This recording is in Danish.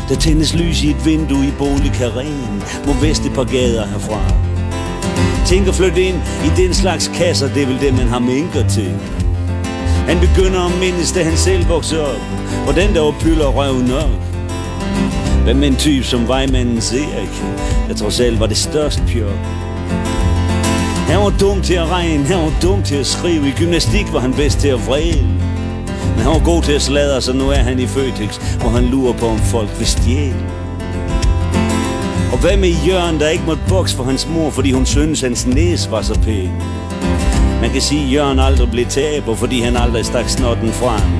Der tændes lys i et vindue i boligkarreen mod vest et par gader herfra. Tænk at flytte ind i den slags kasser, det er vel det man har minker til. Han begynder at mindes, da han selv voksede op, hvordan der var pyller og røv nok. Hvad med en type som vejmandens Erik, der trods alt var det største pjok. Han var dum til at regne, han var dum til at skrive. I gymnastik var han bedst til at vrede. Men han var god til at sladre, så nu er han i Føtex, hvor han lurer på, om folk vil stjæle. Og hvad med Jørgen, der ikke måtte bokse for hans mor, fordi hun syntes, hans næse var så pæn? Man kan sige, at Jørgen aldrig blev taber, fordi han aldrig stak snotten frem.